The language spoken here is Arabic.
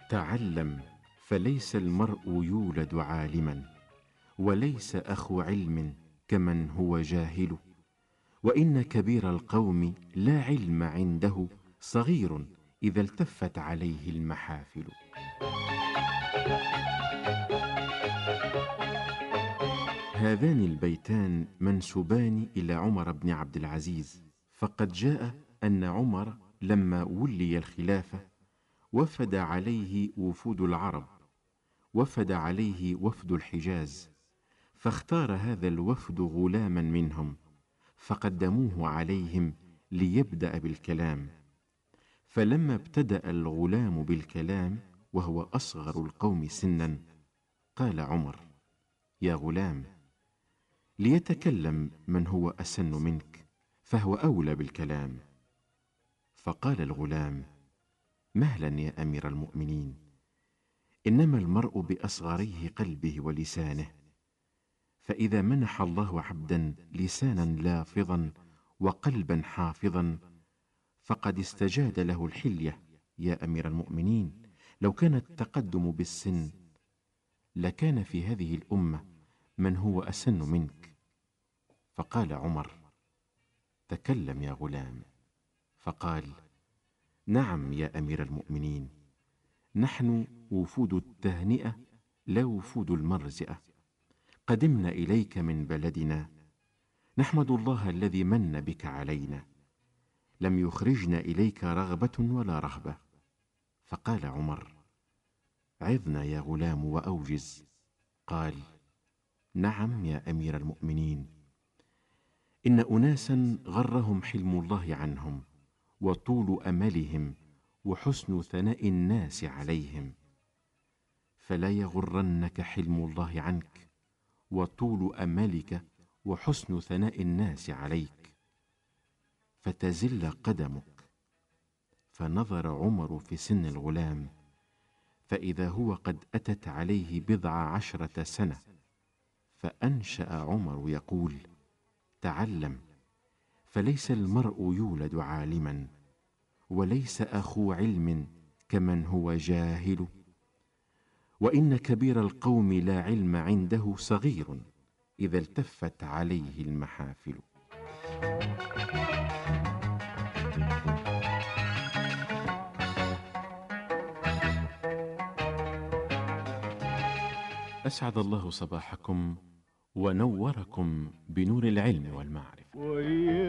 تعلم، فليس المرء يولد عالما، وليس أخو علم كمن هو جاهل. وإن كبير القوم لا علم عنده صغير إذا التفت عليه المحافل. هذان البيتان منسوبان إلى عمر بن عبد العزيز، فقد جاء أن عمر لما ولي الخلافة وفد عليه وفود العرب، وفد عليه وفد الحجاز، فاختار هذا الوفد غلاما منهم فقدموه عليهم ليبدأ بالكلام. فلما ابتدأ الغلام بالكلام وهو أصغر القوم سنا، قال عمر: يا غلام، ليتكلم من هو أسن منك، فهو أولى بالكلام. فقال الغلام: مهلا يا أمير المؤمنين، إنما المرء بأصغريه قلبه ولسانه، فإذا منح الله عبدا لسانا لافظا وقلبا حافظا فقد استجاد له الحلية. يا أمير المؤمنين، لو كان التقدم بالسن لكان في هذه الأمة من هو أسن منك. فقال عمر: تكلم يا غلام. فقال: نعم يا أمير المؤمنين، نحن وفود التهنئة لا وفود المرزئة، قدمنا إليك من بلدنا، نحمد الله الذي من بك علينا، لم يخرجنا إليك رغبة ولا رهبة. فقال عمر: عظنا يا غلام وأوجز. قال: نعم يا أمير المؤمنين، إن أناسا غرهم حلم الله عنهم وطول أملهم وحسن ثناء الناس عليهم، فلا يغرنك حلم الله عنك وطول أملك وحسن ثناء الناس عليك فتزل قدمك. فنظر عمر في سن الغلام فإذا هو قد أتت عليه 19 سنة، فأنشأ عمر يقول: تعلم، فليس المرء يولد عالما، وليس أخو علم كمن هو جاهل. وإن كبير القوم لا علم عنده صغير إذا التفت عليه المحافل. أسعد الله صباحكم ونوركم بنور العلم والمعرفة.